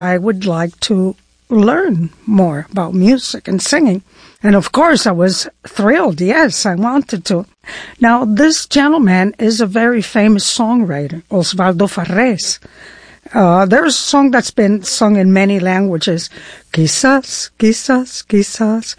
I would like to learn more about music and singing. And of course, I was thrilled. Yes, I wanted to. Now, this gentleman is a very famous songwriter, Osvaldo Farrés. There's a song that's been sung in many languages. Quizás, quizás, quizás,